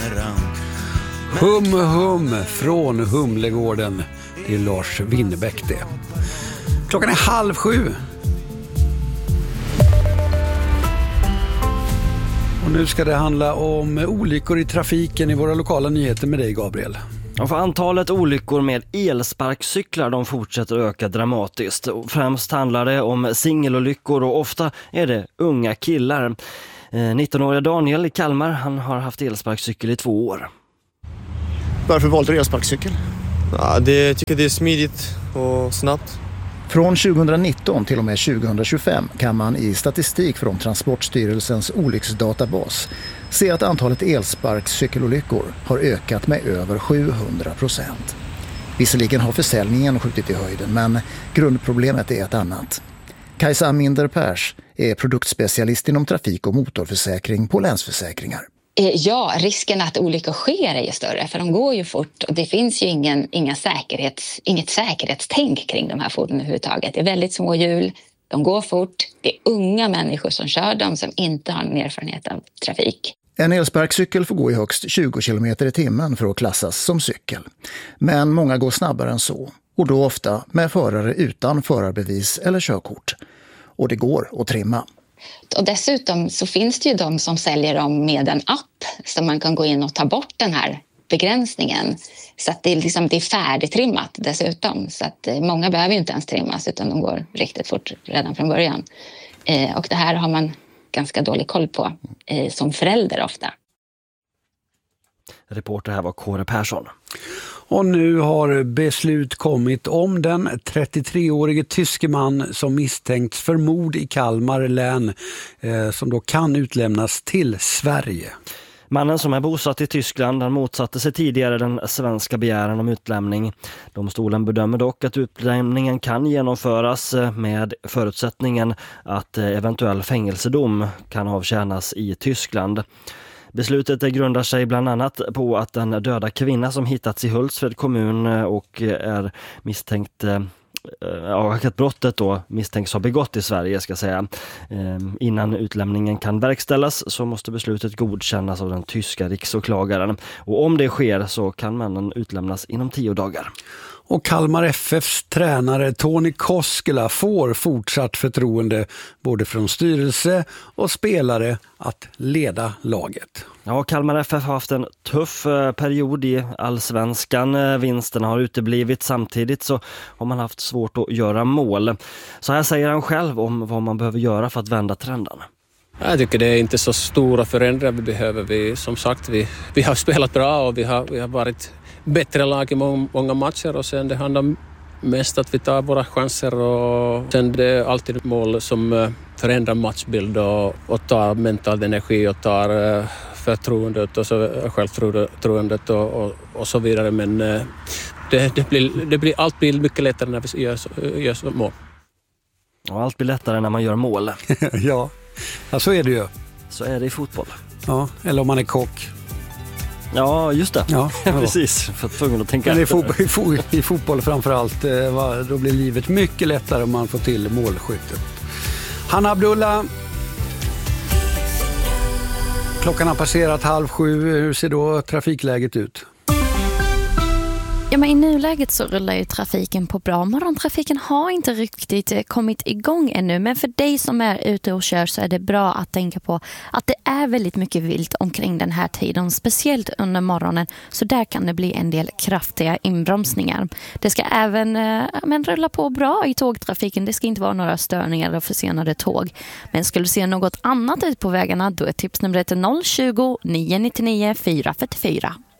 Hum hum från Humlegården. Det är Lars Winnerbäck det. Klockan är 6:30. Och nu ska det handla om olyckor i trafiken i våra lokala nyheter med dig, Gabriel. Ja, för antalet olyckor med elsparkcyklar de fortsätter öka dramatiskt. Och främst handlar det om singelolyckor och ofta är det unga killar. 19-åriga Daniel i Kalmar, han har haft elsparkcykel i 2 år. Varför valde du elsparkcykel? Ja, jag tycker det är smidigt och snabbt. Från 2019 till och med 2025 kan man i statistik från Transportstyrelsens olycksdatabas se att antalet elsparkcykelolyckor har ökat med över 700%. Visserligen har försäljningen skjutit i höjden, men grundproblemet är ett annat. Kajsa Aminder-Pers är produktspecialist inom trafik- och motorförsäkring på Länsförsäkringar. Ja, risken att olyckor sker är ju större, för de går ju fort och det finns ju inget säkerhetstänk kring de här fordonen överhuvudtaget. Det är väldigt små hjul, de går fort, det är unga människor som kör dem som inte har någon erfarenhet av trafik. En elsparkcykel får gå i högst 20 km i timmen för att klassas som cykel. Men många går snabbare än så, och då ofta med förare utan förarbevis eller körkort. Och det går att trimma. Och dessutom så finns det ju de som säljer dem med en app så man kan gå in och ta bort den här begränsningen. Så att det är färdigtrimmat dessutom. Så att många behöver ju inte ens trimmas utan de går riktigt fort redan från början. Och det här har man ganska dålig koll på som förälder ofta. Reporter här var Kåre Persson. Och nu har beslut kommit om den 33-årige tyske man som misstänkts för mord i Kalmar län som då kan utlämnas till Sverige. Mannen som är bosatt i Tyskland, han motsatte sig tidigare den svenska begäran om utlämning. Domstolen bedömer dock att utlämningen kan genomföras med förutsättningen att eventuell fängelsedom kan avtjänas i Tyskland. Beslutet grundar sig bland annat på att den döda kvinna som hittats i Hultsfred kommun och är misstänkt att brottet då misstänks ha begått i Sverige ska säga. Innan utlämningen kan verkställas så måste beslutet godkännas av den tyska riksåklagaren. Och om det sker så kan mannen utlämnas inom 10 dagar. Och Kalmar FFs tränare Tony Koskela får fortsatt förtroende både från styrelse och spelare att leda laget. Ja, Kalmar FF har haft en tuff period i allsvenskan. Vinsterna har uteblivit, samtidigt så har man haft svårt att göra mål. Så här säger han själv om vad man behöver göra för att vända trenden. Jag tycker det är inte så stora förändringar vi behöver. Som sagt, vi har spelat bra och vi har varit bättre lag i många matcher och sen det handlar mest att vi tar våra chanser och sen det är alltid mål som förändrar matchbild och tar mental energi och tar förtroendet och självförtroendet och så vidare, men det blir allt blir mycket lättare när vi gör mål. Och allt blir lättare när man gör mål. Ja, så är det ju. Så är det i fotboll. Ja, eller om man är kock. Ja, just det. Ja, precis. För tvungen att tänka. Men i fotboll framförallt, då blir livet mycket lättare om man får till målskyttet. Hanna Abdullah. Klockan har passerat 6:30. Hur ser då trafikläget ut? Ja, men i nuläget så rullar ju trafiken på bra. Morgontrafiken har inte riktigt kommit igång ännu. Men för dig som är ute och kör så är det bra att tänka på att det är väldigt mycket vilt omkring den här tiden. Speciellt under morgonen. Så där kan det bli en del kraftiga inbromsningar. Det ska även rulla på bra i tågtrafiken. Det ska inte vara några störningar eller försenade tåg. Men skulle du se något annat ut på vägarna, då är tipsnumret 020 999 444.